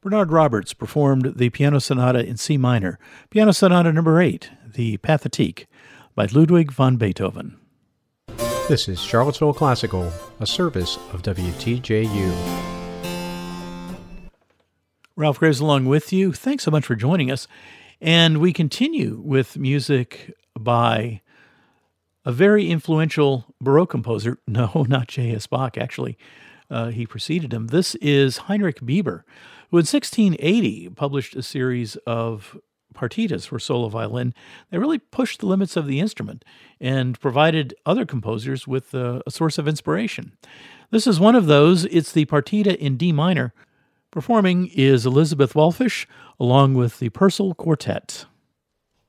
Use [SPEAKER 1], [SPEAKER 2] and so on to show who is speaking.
[SPEAKER 1] Bernard Roberts performed the Piano Sonata in C minor, Piano Sonata number 8, the Pathétique, by Ludwig van Beethoven.
[SPEAKER 2] This is Charlottesville Classical, a service of WTJU.
[SPEAKER 1] Ralph Graves along with you. Thanks so much for joining us. And we continue with music by a very influential Baroque composer. No, not J.S. Bach, actually. He preceded him. This is Heinrich Bieber, who in 1680 published a series of partitas for solo violin that really pushed the limits of the instrument and provided other composers with a source of inspiration. This is one of those. It's the partita in D minor. Performing is Elizabeth Wallfisch along with the Purcell Quartet.